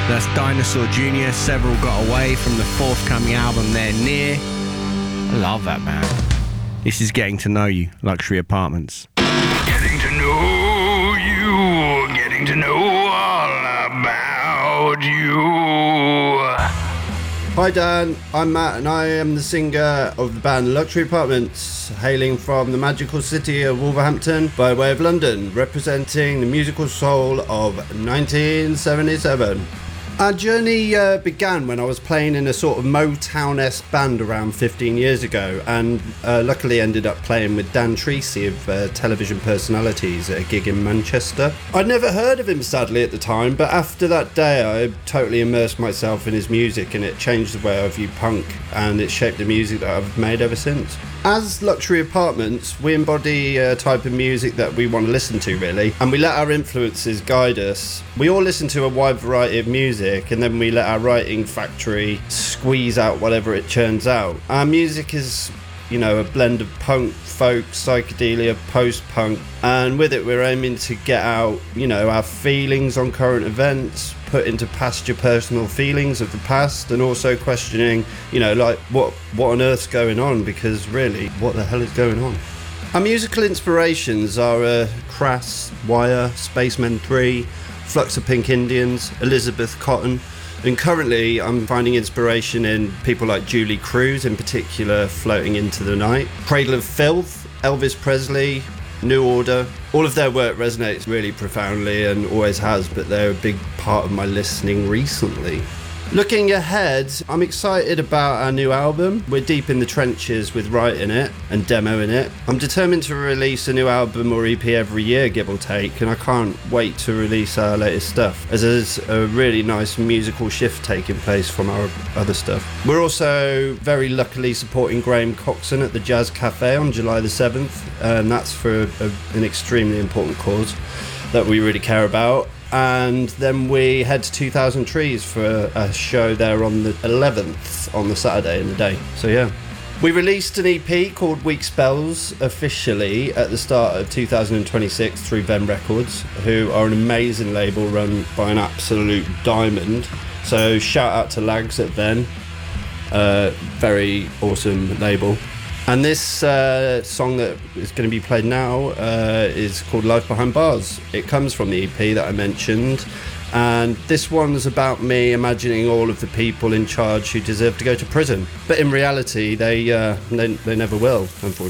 That's Dinosaur Jr. Several got away from the forthcoming album They're Near. I love that, man. This is Getting to Know You, Luxury Apartments. Getting to know you, getting to know all about you. Hi Dan, I'm Matt and I am the singer of the band Luxury Apartments, hailing from the magical city of Wolverhampton by way of London, representing the musical soul of 1977. Our journey began when I was playing in a sort of Motown-esque band around 15 years ago, and luckily ended up playing with Dan Treacy of Television Personalities at a gig in Manchester. I'd never heard of him sadly at the time, but after that day I totally immersed myself in his music, and it changed the way I view punk, and it shaped the music that I've made ever since. As Luxury Apartments, we embody a type of music that we want to listen to, really, and we let our influences guide us. We all listen to a wide variety of music, and then we let our writing factory squeeze out whatever it churns out. Our music is, a blend of punk, folk, psychedelia, post-punk, and with it we're aiming to get out, our feelings on current events, put into past your personal feelings of the past, and also questioning, what on earth's going on, because really, what the hell is going on? Our musical inspirations are Crass, Wire, Spacemen 3, Flux of Pink Indians, Elizabeth Cotton, and currently I'm finding inspiration in people like Julie Cruz, in particular Floating Into the Night, Cradle of Filth, Elvis Presley, New Order. All of their work resonates really profoundly and always has, but they're a big part of my listening recently. Looking ahead, I'm excited about our new album. We're deep in the trenches with writing it and demoing it. I'm determined to release a new album or EP every year, give or take, and I can't wait to release our latest stuff, as there's a really nice musical shift taking place from our other stuff. We're also very luckily supporting Graham Coxon at the Jazz Cafe on July the 7th, and that's for an extremely important cause that we really care about. And then we head to 2000 Trees for a show there on the 11th, on the Saturday in the day. So yeah. We released an EP called Weak Spells officially at the start of 2026 through Ven Records, who are an amazing label run by an absolute diamond. So shout out to Lags at Ven, very awesome label. And this song that is going to be played now is called Life Behind Bars. It comes from the EP that I mentioned, and this one's about me imagining all of the people in charge who deserve to go to prison. But in reality, they never will, unfortunately.